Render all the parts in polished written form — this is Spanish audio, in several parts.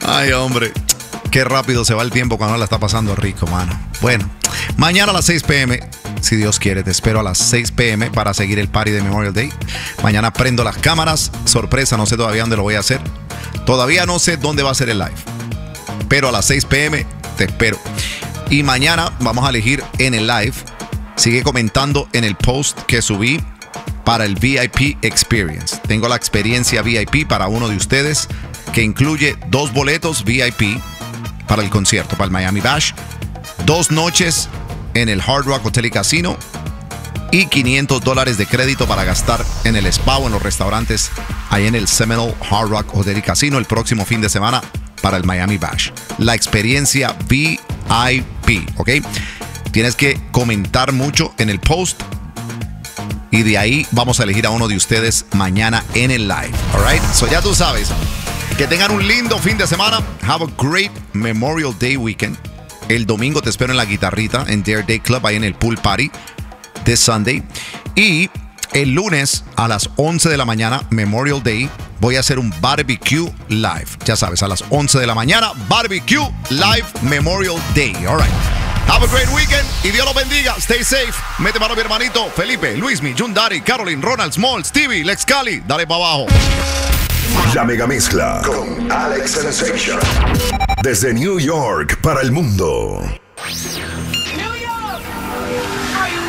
Ay, hombre. Qué rápido se va el tiempo cuando la está pasando rico, mano. Bueno, mañana a las 6 p.m., si Dios quiere, te espero a las 6 p.m. para seguir el party de Memorial Day. Mañana prendo las cámaras. Sorpresa, no sé todavía dónde lo voy a hacer. Todavía no sé dónde va a ser el live. Pero a las 6 p.m. te espero. Y mañana vamos a elegir en el live. Sigue comentando en el post que subí para el VIP Experience. Tengo la experiencia VIP para uno de ustedes que incluye 2 boletos VIP para el concierto, para el Miami Bash, 2 noches en el Hard Rock Hotel y Casino y $500 de crédito para gastar en el spa o en los restaurantes ahí en el Seminole Hard Rock Hotel y Casino el próximo fin de semana para el Miami Bash. La experiencia VIP, ¿ok? Tienes que comentar mucho en el post y de ahí vamos a elegir a uno de ustedes mañana en el live, all right? So ya tú sabes. Que tengan un lindo fin de semana. Have a great Memorial Day weekend. El domingo te espero en la guitarrita en Dare Day Club, ahí en el pool party this Sunday. Y el lunes a las 11 de la mañana, Memorial Day, voy a hacer un barbecue live. Ya sabes, a las 11 de la mañana, barbecue live Memorial Day. All right. Have a great weekend y Dios los bendiga. Stay safe. Mete mano a mi hermanito Felipe, Luismi, Jundari, Caroline, Ronald, Small, Stevie, Lex Cali. Dale para abajo. La mega mezcla con Alex Sensation. Desde New York para el mundo. New York, are you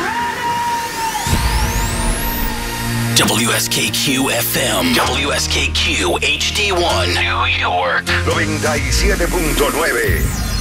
ready? WSKQ FM, WSKQ HD1, New York. 97.9.